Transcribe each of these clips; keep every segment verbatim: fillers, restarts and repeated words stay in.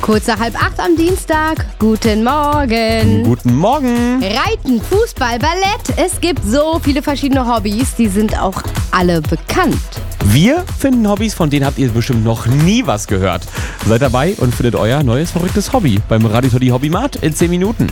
Kurz nach halb acht am Dienstag. Guten Morgen. Guten Morgen. Reiten, Fußball, Ballett. Es gibt so viele verschiedene Hobbys, die sind auch alle bekannt. Wir finden Hobbys, von denen habt ihr bestimmt noch nie was gehört. Seid dabei und findet euer neues verrücktes Hobby beim Radio Teddy Hobbymarkt in zehn Minuten.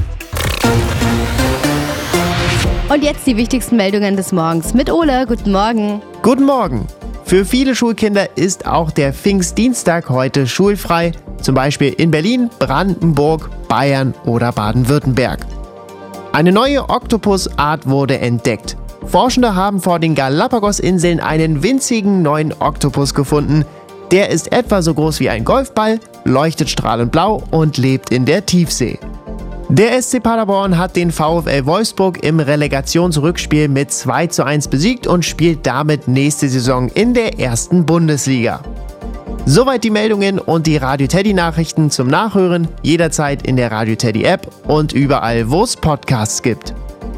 Und jetzt die wichtigsten Meldungen des Morgens mit Ole. Guten Morgen. Guten Morgen. Für viele Schulkinder ist auch der Pfingstdienstag heute schulfrei, zum Beispiel in Berlin, Brandenburg, Bayern oder Baden-Württemberg. Eine neue Oktopusart wurde entdeckt. Forschende haben vor den Galapagos-Inseln einen winzigen neuen Oktopus gefunden. Der ist etwa so groß wie ein Golfball, leuchtet strahlend blau und lebt in der Tiefsee. Der S C Paderborn hat den VfL Wolfsburg im Relegationsrückspiel mit zwei zu eins besiegt und spielt damit nächste Saison in der ersten Bundesliga. Soweit die Meldungen und die Radio Teddy Nachrichten zum Nachhören, jederzeit in der Radio Teddy App und überall, wo es Podcasts gibt.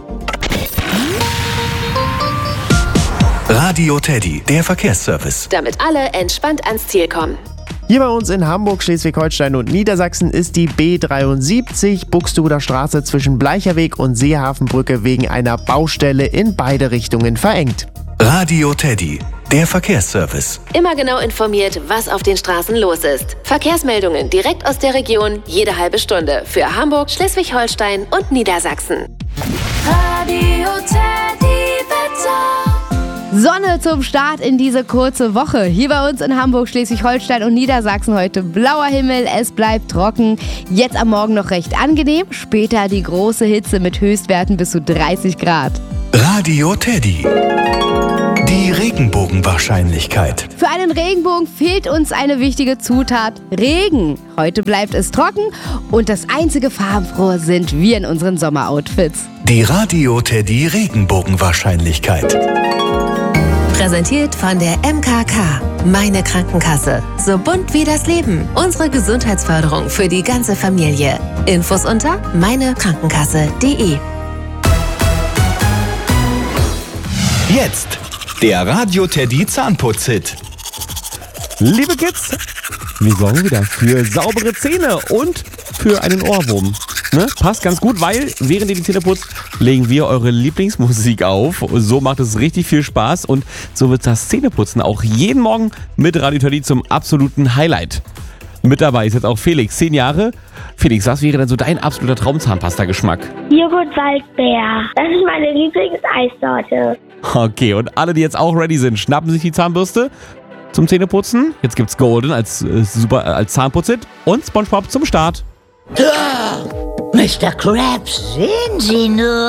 Radio Teddy, der Verkehrsservice. Damit alle entspannt ans Ziel kommen. Hier bei uns in Hamburg, Schleswig-Holstein und Niedersachsen ist die B dreiundsiebzig Buxtehuder Straße zwischen Bleicherweg und Seehafenbrücke wegen einer Baustelle in beide Richtungen verengt. Radio Teddy, der Verkehrsservice. Immer genau informiert, was auf den Straßen los ist. Verkehrsmeldungen direkt aus der Region, jede halbe Stunde. Für Hamburg, Schleswig-Holstein und Niedersachsen. Radio Teddy Wetter. Sonne zum Start in diese kurze Woche. Hier bei uns in Hamburg, Schleswig-Holstein und Niedersachsen heute blauer Himmel, es bleibt trocken. Jetzt am Morgen noch recht angenehm, später die große Hitze mit Höchstwerten bis zu dreißig Grad. Radio Teddy, die Regenbogenwahrscheinlichkeit. Für einen Regenbogen fehlt uns eine wichtige Zutat, Regen. Heute bleibt es trocken und das einzige farbenfrohe sind wir in unseren Sommeroutfits. Die Radio Teddy Regenbogenwahrscheinlichkeit. Präsentiert von der M K K. Meine Krankenkasse. So bunt wie das Leben. Unsere Gesundheitsförderung für die ganze Familie. Infos unter meine krankenkasse punkt de. Jetzt der Radio Teddy Zahnputz-Hit. Liebe Kids, wir sorgen wieder für saubere Zähne und für einen Ohrwurm. Ne? Passt ganz gut, weil während ihr die Zähne putzt, legen wir eure Lieblingsmusik auf. So macht es richtig viel Spaß und so wird das Zähneputzen auch jeden Morgen mit Radio Teddy zum absoluten Highlight. Mit dabei ist jetzt auch Felix, zehn Jahre. Felix, was wäre denn so dein absoluter Traumzahnpasta-Geschmack? Joghurt Waldbeer. Das ist meine Lieblingseissorte. Okay, und alle, die jetzt auch ready sind, schnappen sich die Zahnbürste zum Zähneputzen. Jetzt gibt's Golden als, äh, super, äh, als Zahnputzhit und SpongeBob zum Start. Mister Krabs, sehen Sie nur.